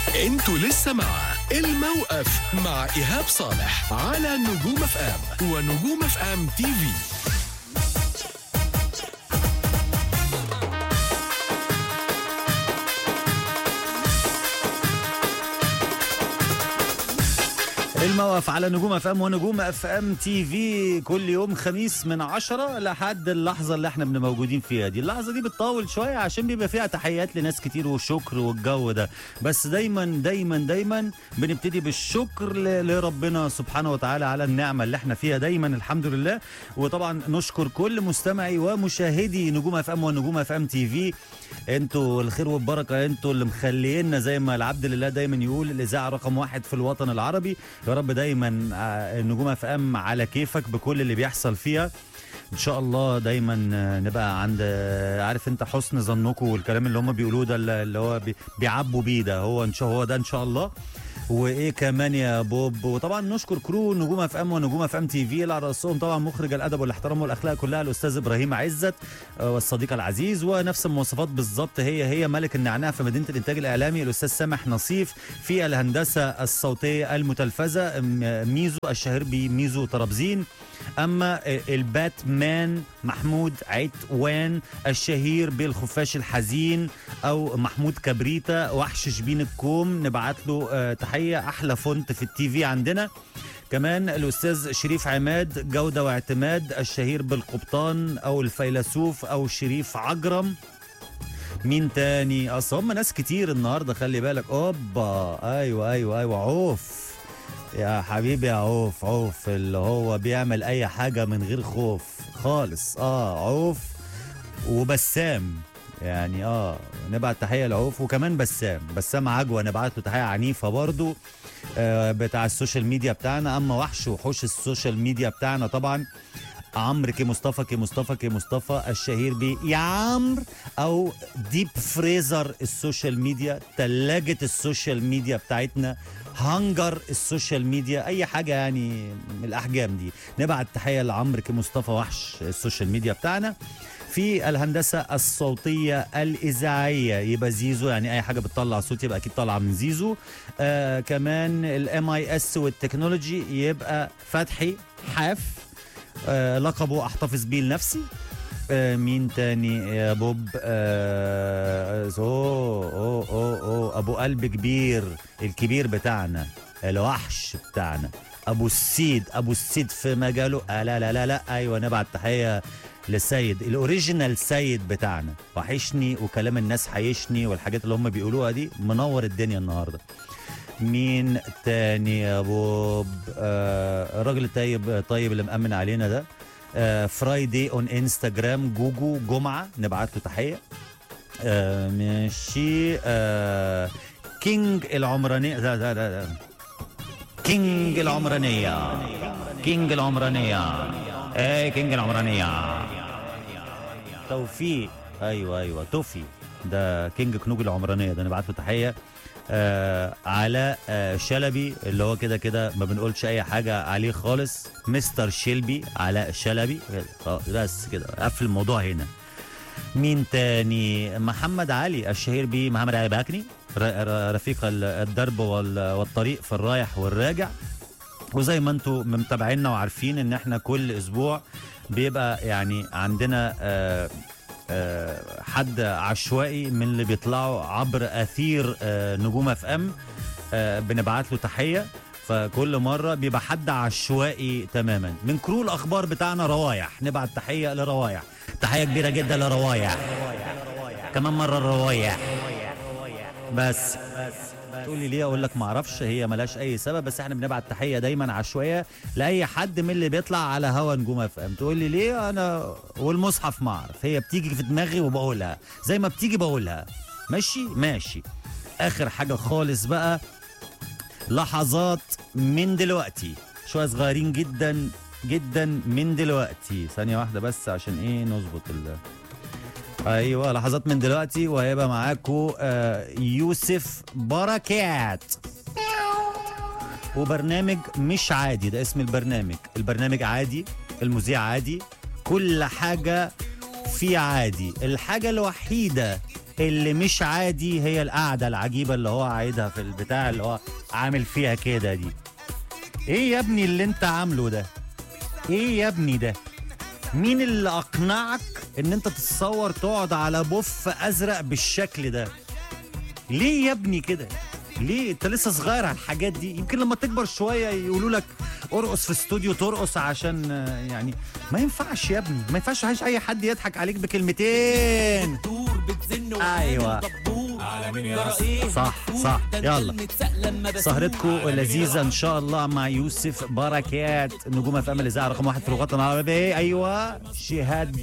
انتوا لسه مع الموقف مع إيهاب صالح على نجوم اف ام ونجوم اف ام تي في. الموقف على نجوم اف ام ونجوم اف ام تي في كل يوم خميس من 10 لحد اللحظه اللي احنا موجودين فيها دي. اللحظه دي بتطول شويه عشان بيبقى فيها تحيات لناس كتير وشكر والجو ده، بس دايما دايما دايما بنبتدي بالشكر لربنا سبحانه وتعالى على النعمه اللي احنا فيها دايما الحمد لله. وطبعا نشكر كل مستمعي ومشاهدي نجوم اف ام ونجوم اف ام تي في. انتوا الخير والبركه، انتوا اللي مخلينا زي ما العبد لله دايما يقول الاذاعه رقم 1 في الوطن العربي. يا رب دايما نجوم اف ام على كيفك بكل اللي بيحصل فيها ان شاء الله. دايما نبقى عند عارف انت حسن ظنكم والكلام اللي هم بيقولوه ده اللي هو بيعبوا بيه ده هو ان شاء الله. وايه كمان يا بوب. وطبعا نشكر كرو نجوم اف ام ونجوم اف ام تي في اللي على راسهم طبعا مخرج الادب والاحترام والاخلاق كلها الاستاذ ابراهيم عزت والصديق العزيز، ونفس المواصفات بالظبط هي ملك النعناع في مدينه الانتاج الاعلامي الاستاذ سامح نصيف. في الهندسه الصوتيه المتلفزه ميزو الشهير بميزو طرابزين. اما الباتمان محمود عتوان الشهير بالخفاش الحزين او محمود كبريتا وحش شبين الكوم، نبعت له تحيه احلى فونت في التي في عندنا. كمان الاستاذ شريف عماد جوده واعتماد الشهير بالقبطان او الفيلسوف او شريف عجرم. مين تاني؟ اصل هم ناس كتير النهارده خلي بالك. اوبا ايوه عوف يا حبيبي يا عوف اللي هو بيعمل اي حاجه من غير خوف خالص. عوف وبسام يعني نبعت تحيه لعوف. وكمان بسام عجوه نبعت له تحيه عنيفه برضو بتاع السوشيال ميديا بتاعنا. اما وحوش السوشيال ميديا بتاعنا طبعا عمرو كي مصطفى الشهير بي يا عمرو او ديب فريزر السوشيال ميديا، تلاجة السوشيال ميديا بتاعتنا، هانجر السوشيال ميديا، اي حاجه يعني من الاحجام دي. نبعت تحيه لعمرو كي مصطفى وحش السوشيال ميديا بتاعنا. في الهندسه الصوتيه الاذاعيه يبقى زيزو، يعني اي حاجه بتطلع صوت يبقى اكيد طالعه من زيزو. كمان الام اي اس والتكنولوجي يبقى فتحي حاف، لقبه احتفظ بيه لنفسي. مين تاني يا بوب؟ ابو قلب كبير الكبير بتاعنا الوحش بتاعنا ابو السيد في مجاله. لا ايوه نبعت تحيه للسيد الاوريجينال سيد بتاعنا. وحشني وكلام الناس حيشني والحاجات اللي هم بيقولوها دي منور الدنيا النهارده. مين تاني يا بوب؟ الراجل الطيب اللي مأمن علينا ده فرايدي اون انستجرام جوجو جمعه نبعت له تحيه. ماشي. كينج العمرانيه ده كينج العمرانيه كينج العمرانيه توفيق. ايوه توفي ده كينج كنوج العمرانيه ده نبعت له تحيه. علاء شلبي اللي هو كده ما بنقولش اي حاجه عليه خالص، مستر شلبي علاء شلبي بس كده قفل الموضوع هنا. مين تاني؟ محمد علي الشهير بيه محمد علي باكني، رفيق الدرب والطريق في الرايح والراجع. وزي ما انتم متابعينا وعارفين ان احنا كل اسبوع بيبقى يعني عندنا حد عشوائي من اللي بيطلعوا عبر اثير نجوم اف ام بنبعت له تحيه. فكل مره بيبقى حد عشوائي تماما من كرو الاخبار بتاعنا روايح، نبعت تحيه لروايح، تحيه كبيره جدا لروايح، كمان مره روايح. بس تقولي ليه؟ اقول لك ما اعرفش، هي ملاش اي سبب، بس احنا بنبعت تحيه دايما عشوائيه لاي حد من اللي بيطلع على هوا نجوم اف ام. تقول لي ليه؟ انا والمصحف ما اعرف، هي بتيجي في دماغي وبقولها زي ما بتيجي بقولها. ماشي. اخر حاجه خالص بقى، لحظات من دلوقتي، شويه صغيرين جدا جدا من دلوقتي. ثانيه واحده بس عشان ايه نظبط ايوه لحظات من دلوقتي، وهيبقى معاكم يوسف بركات وبرنامج مش عادي. ده اسم البرنامج عادي، المذيع عادي، كل حاجه فيه عادي. الحاجه الوحيده اللي مش عادي هي القعده العجيبه اللي هو عايدها في البتاع اللي هو عامل فيها كده دي. ايه يا ابني اللي انت عامله ده؟ ايه يا ابني ده؟ مين اللي اقنعك ان انت تتصور تقعد على بوف ازرق بالشكل ده؟ ليه يا ابني كده؟ ليه؟ انت لسه صغير على الحاجات دي، يمكن لما تكبر شويه يقولوا لك ارقص في استوديو ترقص عشان يعني ما ينفعش يا ابني، ما ينفعش اي حد يضحك عليك بكلمتين. ايوه صح صح. يلا سهرتكم لذيذه ان شاء الله مع يوسف بركات، نجوم FM الاذاعه رقم 1 في الوطن العربي. ايوه شهاد